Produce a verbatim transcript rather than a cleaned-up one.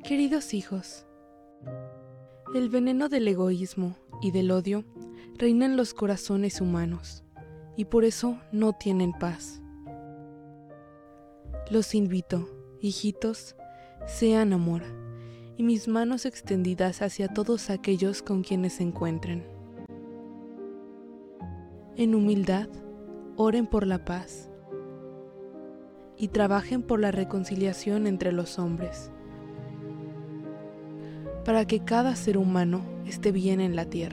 Queridos hijos, el veneno del egoísmo y del odio reina en los corazones humanos y por eso no tienen paz. Los invito, hijitos, sean amor y mis manos extendidas hacia todos aquellos con quienes se encuentren. En humildad, oren por la paz y trabajen por la reconciliación entre los hombres, para que cada ser humano esté bien en la tierra.